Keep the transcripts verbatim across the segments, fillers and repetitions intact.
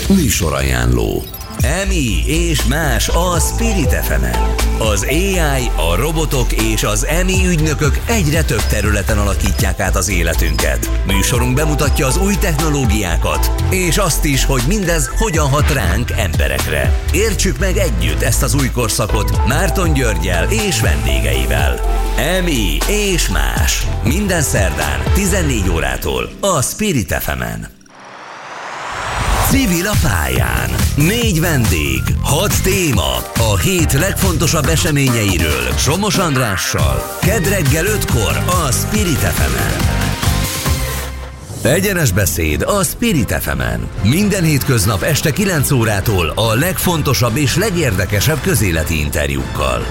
Műsorajánló. Emi és más a Spirit ef emen. Az á i, a robotok és az Emi ügynökök egyre több területen alakítják át az életünket. Műsorunk bemutatja az új technológiákat, és azt is, hogy mindez hogyan hat ránk, emberekre. Értsük meg együtt ezt az új korszakot Márton Györggyel és vendégeivel. Emi és más. Minden szerdán tizennégy órától a Spirit ef emen. Civil a pályán. Négy vendég, hat téma, a hét legfontosabb eseményeiről Somos Andrással. Kedd reggel ötkor a Spirit ef emen. Egyenes beszéd a Spirit ef emen. Minden hétköznap este kilenc órától a legfontosabb és legérdekesebb közéleti interjúkkal.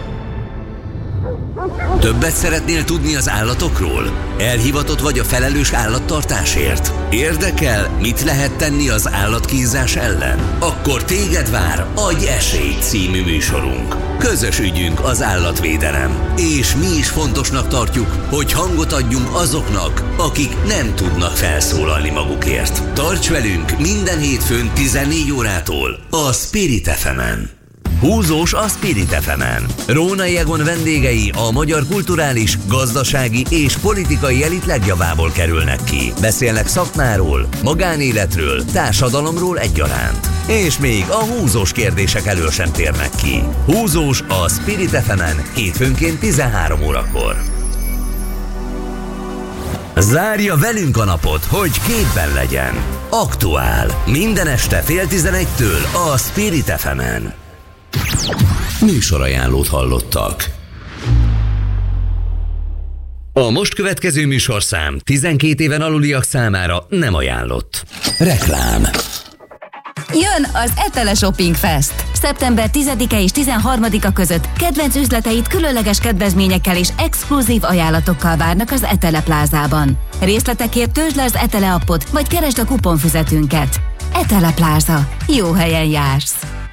Többet szeretnél tudni az állatokról? Elhivatott vagy a felelős állattartásért? Érdekel, mit lehet tenni az állatkínzás ellen? Akkor téged vár Adj esélyt című műsorunk. Közös ügyünk az állatvédelem. És mi is fontosnak tartjuk, hogy hangot adjunk azoknak, akik nem tudnak felszólalni magukért. Tarts velünk minden hétfőn tizennégy órától a Spirit ef emen. Húzós a Spirit ef emen. Rónai Egon vendégei a magyar kulturális, gazdasági és politikai elit legjavából kerülnek ki. Beszélnek szakmáról, magánéletről, társadalomról egyaránt. És még a húzós kérdések elől sem térnek ki. Húzós a Spirit ef emen hétfőnként tizenhárom órakor. Zárja velünk a napot, hogy képben legyen. Aktuál. Minden este fél tizenegytől a Spirit ef emen. Műsorajánlót hallottak. A most következő műsorszám tizenkét éven aluliak számára nem ajánlott. Reklám. Jön az Etele Shopping Fest! szeptember tizedike és tizenharmadika között kedvenc üzleteit különleges kedvezményekkel és exkluzív ajánlatokkal várnak az Etele Plázában. Részletekért töltsd le az Etele appot, vagy keresd a kuponfüzetünket. Etele Pláza. Jó helyen jársz!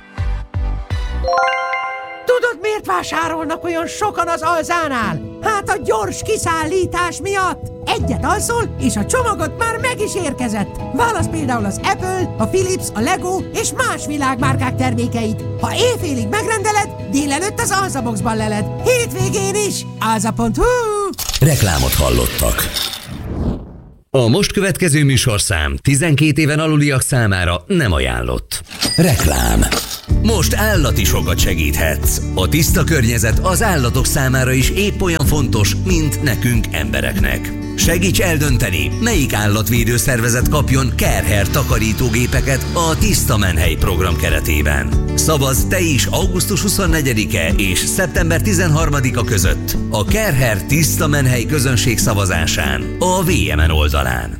Tudod, miért vásárolnak olyan sokan az Alzánál? Hát a gyors kiszállítás miatt! Egyet alszol, és a csomagot már meg is érkezett. Válasz például az Apple, a Philips, a Lego és más világmárkák termékeit. Ha éjfélig megrendeled, délelőtt az Alzaboxban leled. Hétvégén is. alza pont hu. Reklámot hallottak. A most következő műsorszám tizenkét éven aluliak számára nem ajánlott. Reklám. Most állati sokat segíthetsz. A tiszta környezet az állatok számára is épp olyan fontos, mint nekünk embereknek. Segíts eldönteni, melyik állatvédő szervezet kapjon Care-Hair takarítógépeket a Tiszta Menhely program keretében. Szavazz te is augusztus huszonnegyedike és szeptember tizenharmadika között a Care-Hair Tiszta Menhely közönség szavazásán a vé em en oldalán.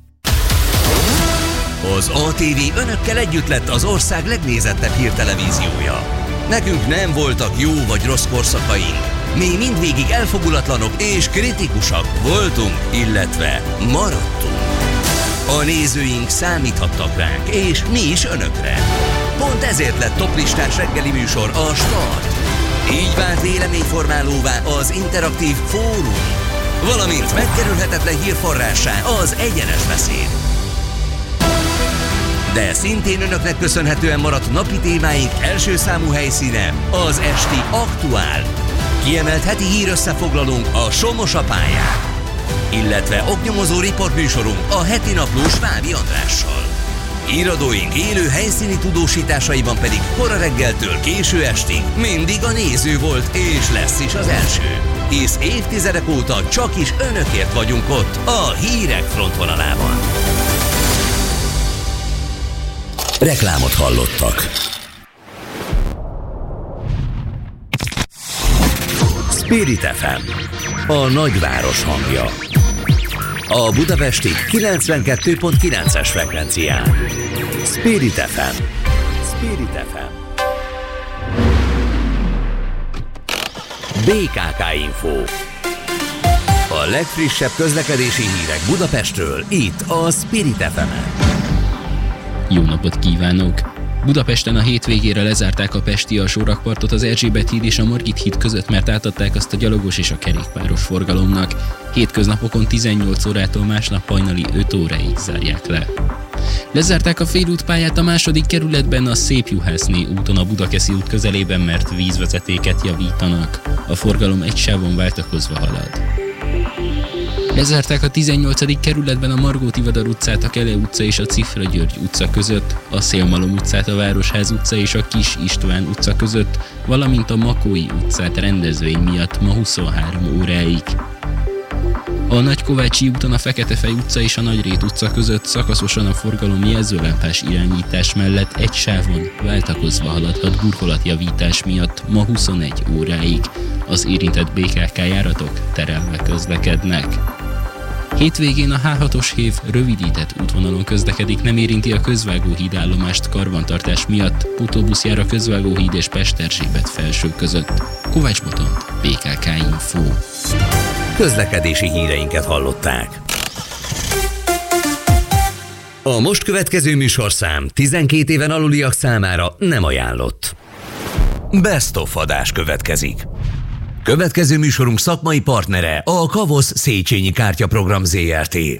Az á té vé önökkel együtt lett az ország legnézettebb hírtelevíziója. Nekünk nem voltak jó vagy rossz korszakaink. Mi mindvégig elfogulatlanok és kritikusak voltunk, illetve maradtunk. A nézőink számíthattak ránk, és mi is önökre. Pont ezért lett toplistás reggeli műsor a Start. Így vált véleményformálóvá az interaktív fórum, valamint megkerülhetetlen hírforrássá az egyenes beszéd. De szintén önöknek köszönhetően maradt napi témáink első számú helyszíne az esti Aktuál. Kiemelt heti hírösszefoglalónk a Somos a pályán, illetve oknyomozó riportműsorunk a heti naplós Vávi Andrással. Íradóink élő helyszíni tudósításaiban pedig kora reggeltől késő estig mindig a néző volt és lesz is az első. Hisz évtizedek óta csak is önökért vagyunk ott a hírek frontvonalában. Reklámot hallottak. Spirit ef em, a nagyváros hangja. A budapesti kilencvenkettő pont kilences frekvencián. Spirit ef em. Spirit ef em. bé ká ká Info. A legfrissebb közlekedési hírek Budapestről, itt a Spirit ef emen. Jó napot kívánok! Budapesten a hétvégére lezárták a pesti alsórakpartot az Erzsébet híd és a Margit híd között, mert átadták azt a gyalogos és a kerékpáros forgalomnak. Hétköznapokon tizennyolc órától, másnap hajnali öt óráig zárják le. Lezárták a félútpályát a második kerületben a Szépjuhászné úton a Budakeszi út közelében, mert vízvezetéket javítanak. A forgalom egy sávon váltakozva halad. Lezárták a tizennyolcadik kerületben a Margó-Tivadar utcát, a Kele utca és a Cifra György utca között, a Szélmalom utcát, a Városház utca és a Kis István utca között, valamint a Makói utcát rendezvény miatt ma huszonhárom óráig. A Nagykovácsi úton a Feketefej utca és a Nagyrét utca között szakaszosan a forgalom jelzőlámpás irányítás mellett egy sávon váltakozva haladhat burkolatjavítás miatt ma huszonegy óráig. Az érintett bé ká ká járatok terelve közlekednek. Hétvégén a há hatos hév rövidített útvonalon közlekedik, nem érinti a Közvágóhíd állomást karbantartás miatt, autóbusz jár a Közvágóhíd és Pesterzsébet felső között. Kovács Botont, bé ká ká Info. Közlekedési híreinket hallották. A most következő műsorszám tizenkét éven aluliak számára nem ajánlott. Best of adás következik. Következő műsorunk szakmai partnere a Kavosz Széchenyi Kártyaprogram zé er té.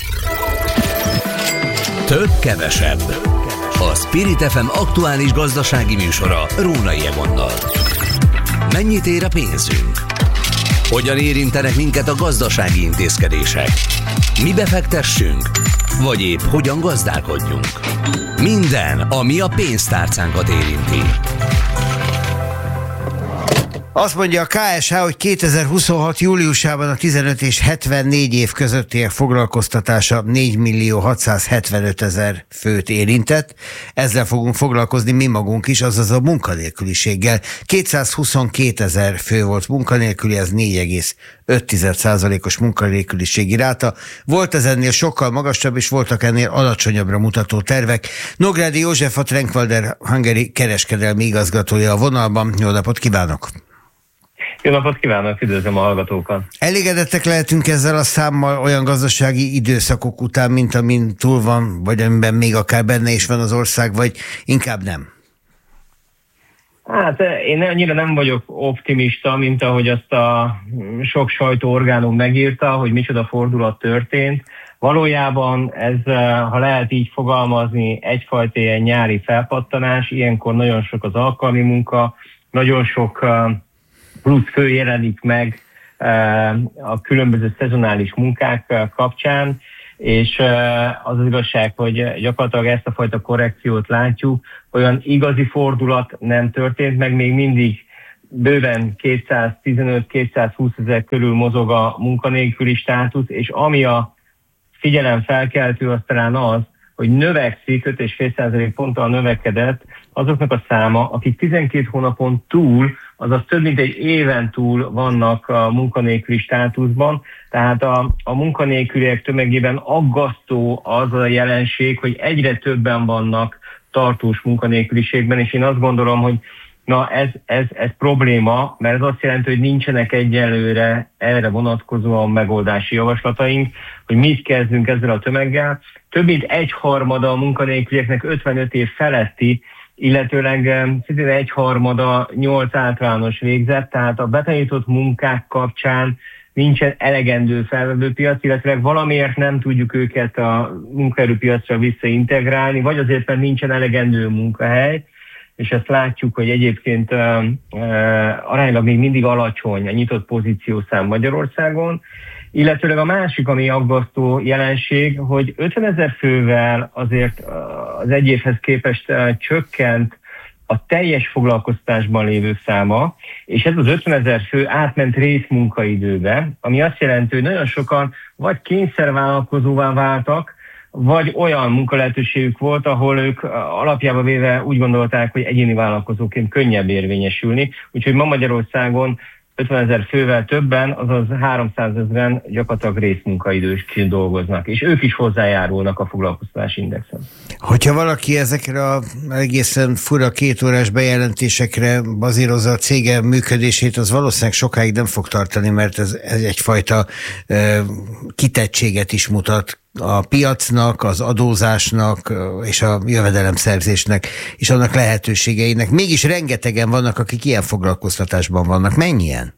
Több kevesebb. A Spirit ef em aktuális gazdasági műsora Rónai Egonnal. Mennyit ér a pénzünk? Hogyan érintenek minket a gazdasági intézkedések? Mi befektessünk? Vagy épp hogyan gazdálkodjunk? Minden, ami a pénztárcánkat érinti. Azt mondja a ká es há, hogy kétezer-huszonhat júliusában a tizenöt és hetvennégy év közöttiek foglalkoztatása négymillió hatszázhetvenötezer főt érintett. Ezzel fogunk foglalkozni mi magunk is, azaz a munkanélküliséggel. kétszázhuszonkétezer fő volt munkanélküli, ez négy egész öt százalékos munkanélküliségi ráta. Volt ez ennél sokkal magasabb, és voltak ennél alacsonyabbra mutató tervek. Nógrádi József, a Trankwalder Hungary kereskedelmi igazgatója a vonalban. Jó napot kívánok! Jó napot kívánok, üdvözlöm a hallgatókat! Elégedettek lehetünk ezzel a számmal olyan gazdasági időszakok után, mint amin túl van, vagy amiben még akár benne is van az ország, vagy inkább nem? Hát én annyira nem vagyok optimista, mint ahogy azt a sok sajtóorgánum megírta, hogy micsoda fordulat történt. Valójában ez, ha lehet így fogalmazni, egyfajta ilyen nyári felpattanás, ilyenkor nagyon sok az alkalmi munka, nagyon sok plusz fő jelenik meg a különböző szezonális munkák kapcsán, és az az igazság, hogy gyakorlatilag ezt a fajta korrekciót látjuk, olyan igazi fordulat nem történt, meg még mindig bőven kétszáztizenöt-kétszázhúsz ezer körül mozog a munkanélküli státusz, és ami a figyelem felkeltő, az talán az, hogy növekszik, öt egész öt százalék ponttal növekedett azoknak a száma, akik tizenkét hónapon túl, azaz több mint egy éven túl vannak a munkanélküli státuszban. Tehát a, a munkanélküliek tömegében aggasztó az a jelenség, hogy egyre többen vannak tartós munkanélküliségben, és én azt gondolom, hogy na ez, ez, ez probléma, mert ez azt jelenti, hogy nincsenek egyelőre erre vonatkozóan megoldási javaslataink, hogy mit kezdünk ezzel a tömeggel. Több mint egyharmada a munkanélkülieknek ötvenöt év feletti, illetőleg szintén egyharmada nyolc általános végzett, tehát a betanított munkák kapcsán nincsen elegendő felvevőpiac, illetve valamiért nem tudjuk őket a munkaerőpiacra visszaintegrálni, vagy azért, mert nincsen elegendő munkahely, és ezt látjuk, hogy egyébként uh, uh, aránylag még mindig alacsony a nyitott pozíciószám Magyarországon, illetőleg a másik, ami aggasztó jelenség, hogy ötvenezer fővel azért az egy évhez képest uh, csökkent a teljes foglalkoztatásban lévők száma, és ez az ötvenezer fő átment részmunkaidőbe, ami azt jelenti, hogy nagyon sokan vagy kényszervállalkozóvá váltak, vagy olyan munkalehetőségük volt, ahol ők alapjában véve úgy gondolták, hogy egyéni vállalkozóként könnyebb érvényesülni. Úgyhogy ma Magyarországon ötvenezer fővel többen, azaz háromszázezren gyakorlatilag részmunkaidősként dolgoznak, és ők is hozzájárulnak a foglalkoztatási indexen. Hogyha valaki ezekre a egészen fura kétórás bejelentésekre bazírozza a cége működését, az valószínűleg sokáig nem fog tartani, mert ez, ez egyfajta e, kitettséget is mutat a piacnak, az adózásnak és a jövedelemszerzésnek és annak lehetőségeinek. Mégis rengetegen vannak, akik ilyen foglalkoztatásban vannak. Mennyien?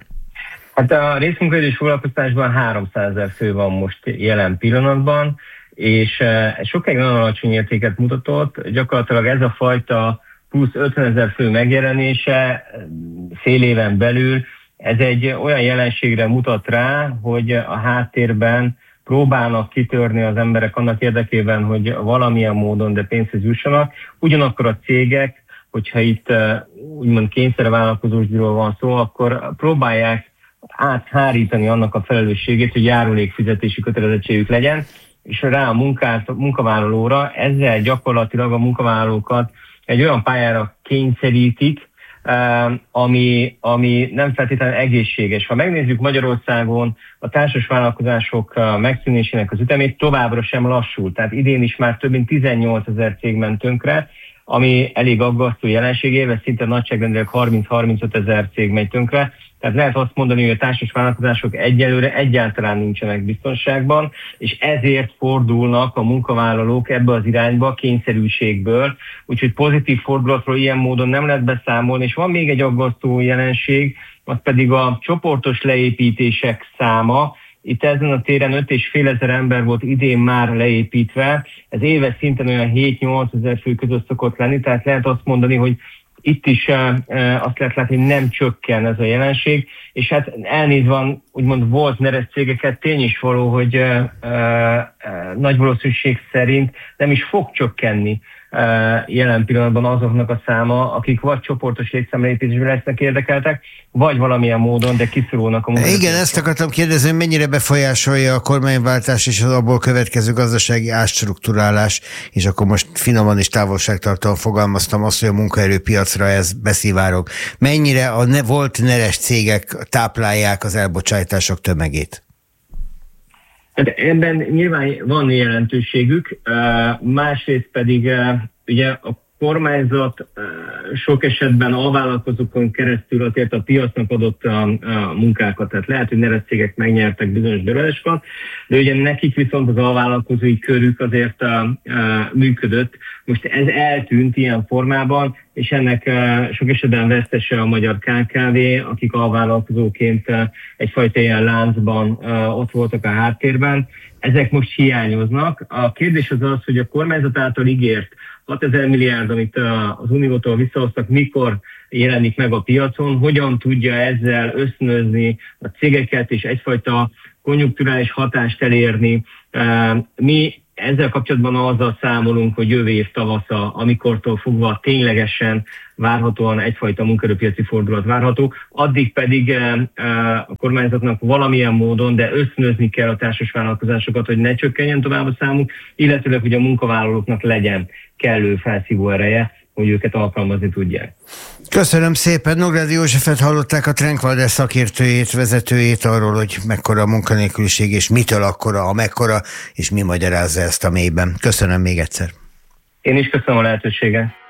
Hát a részmunkaidős foglalkoztatásban háromszázezer fő van most jelen pillanatban, és ez sokáig nagyon alacsony értéket mutatott, gyakorlatilag ez a fajta plusz ötvenezer fő megjelenése fél éven belül, ez egy olyan jelenségre mutat rá, hogy a háttérben próbálnak kitörni az emberek annak érdekében, hogy valamilyen módon, de pénzhez jussanak. Ugyanakkor a cégek, hogyha itt úgymond kényszervállalkozósdiról van szó, akkor próbálják áthárítani annak a felelősségét, hogy járulékfizetési kötelezettségük legyen, és rá a munkát, a munkavállalóra ezzel gyakorlatilag a munkavállalókat egy olyan pályára kényszerítik, ami, ami nem feltétlenül egészséges. Ha megnézzük Magyarországon a társas vállalkozások megszűnésének az ütemét, továbbra sem lassul. Tehát idén is már több mint tizennyolcezer cég ment tönkre, ami elég aggasztó jelenség, éves szinten nagyságrendileg harminc-harmincöt ezer cég megy tönkre. Tehát lehet azt mondani, hogy a társas vállalkozások egyelőre egyáltalán nincsenek biztonságban, és ezért fordulnak a munkavállalók ebbe az irányba kényszerűségből. Úgyhogy pozitív fordulatról ilyen módon nem lehet beszámolni, és van még egy aggasztó jelenség, az pedig a csoportos leépítések száma. Itt ezen a téren öt és fél ezer ember volt idén már leépítve, ez éves szinten olyan hét-nyolc ezer fő között szokott lenni, tehát lehet azt mondani, hogy itt is uh, azt lehet látni, hogy nem csökken ez a jelenség, és hát elnézve úgymond volt neres cégeket, tény is való, hogy uh, uh, nagy valószínűség szerint nem is fog csökkenni uh, jelen pillanatban azoknak a száma, akik vagy csoportos létszámleépítésben lesznek érdekeltek, vagy valamilyen módon, de kiszorulnak a munkáját. Igen, ezt akartam kérdezni, mennyire befolyásolja a kormányváltás és az abból következő gazdasági átstrukturálás, és akkor most finoman és távolságtartóan fogalmaztam azt, hogy a munkaerőpiacra ez beszivárog. Mennyire a ne, volt neres cégek táplálják az elbocsátások tömegét? Ebben nyilván van jelentőségük, másrészt pedig ugye a kormányzat sok esetben a vállalkozókon keresztül azért a piacnak adott a, a munkákat. Tehát lehet, hogy neres cégek megnyertek bizonyos beruházásokat, de ugye nekik viszont az alvállalkozói körük azért a, a, működött. Most ez eltűnt ilyen formában, és ennek a, sok esetben vesztese a magyar ká ká vé, akik alvállalkozóként egyfajta ilyen láncban a, ott voltak a háttérben. Ezek most hiányoznak. A kérdés az az, hogy a kormányzat által ígért hatezer milliárd, amit az Uniótól visszahoztak, mikor jelenik meg a piacon, hogyan tudja ezzel ösztönözni a cégeket és egyfajta konjunkturális hatást elérni. Mi ezzel kapcsolatban azzal számolunk, hogy jövő év tavasza, amikortól fogva ténylegesen várhatóan egyfajta munkaerőpiaci fordulat várható, addig pedig a kormányzatnak valamilyen módon, de ösztönözni kell a társas vállalkozásokat, hogy ne csökkenjen tovább a számuk, illetőleg, hogy a munkavállalóknak legyen kellő felszívó ereje, hogy őket alkalmazni tudják. Köszönöm szépen. Nógrádi Józsefet hallották, a Trenkwalder szakértőjét, vezetőjét arról, hogy mekkora a munkanélküliség, és mitől akkora, a mekkora, és mi magyarázza ezt a mélyben. Köszönöm még egyszer. Én is köszönöm a lehetőséget.